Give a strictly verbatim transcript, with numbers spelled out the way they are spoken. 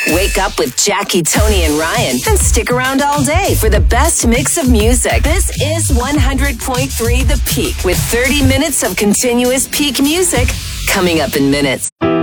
Wake up with Jackie, Tony, and Ryan, and stick around all day for the best mix of music. This is one hundred point three The Peak, with thirty minutes of continuous peak music coming up in minutes.